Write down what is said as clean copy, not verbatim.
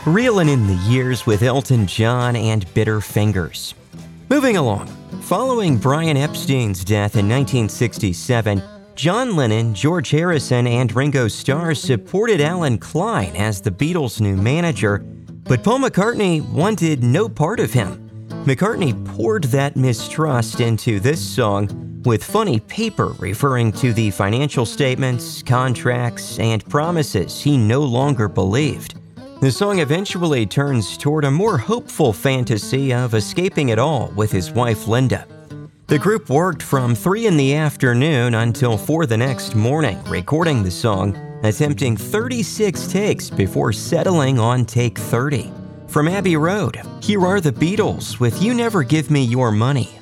Reeling in the years with Elton John and Bitter Fingers. Moving along, following Brian Epstein's death in 1967, John Lennon, George Harrison, and Ringo Starr supported Alan Klein as the Beatles' new manager, but Paul McCartney wanted no part of him. McCartney poured that mistrust into this song, with funny paper referring to the financial statements, contracts, and promises he no longer believed. The song eventually turns toward a more hopeful fantasy of escaping it all with his wife Linda. The group worked from 3 in the afternoon until 4 the next morning, recording the song, attempting 36 takes before settling on take 30. From Abbey Road, here are the Beatles with You Never Give Me Your Money.